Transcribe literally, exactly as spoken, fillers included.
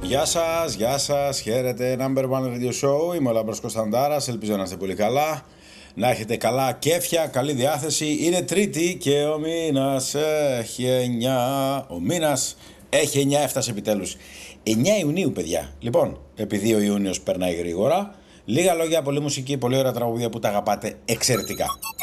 Γεια σας, γεια σας, χαίρετε, Number One Radio Show, είμαι ο Λάμπρος Κωνσταντάρας, ελπίζω να είστε πολύ καλά, να έχετε καλά κέφια, καλή διάθεση. Είναι Τρίτη και ο μήνας έχει εννιά, ο μήνας έχει εννιά, έφτασε επιτέλους. εννιά Ιουνίου, παιδιά. Λοιπόν, επειδή ο Ιούνιος περνάει γρήγορα, λίγα λόγια, πολλή μουσική, πολύ ωραία τραγούδια που τα αγαπάτε εξαιρετικά.